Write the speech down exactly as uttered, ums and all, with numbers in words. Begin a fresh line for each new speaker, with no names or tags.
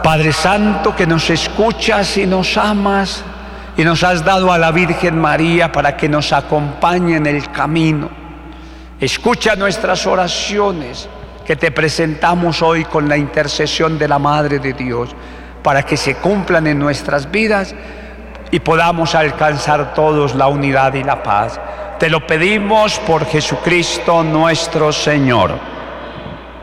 Padre Santo, que nos escuchas y nos amas y nos has dado a la Virgen María para que nos acompañe en el camino. Escucha nuestras oraciones que te presentamos hoy con la intercesión de la Madre de Dios, para que se cumplan en nuestras vidas y podamos alcanzar todos la unidad y la paz. Te lo pedimos por Jesucristo nuestro Señor.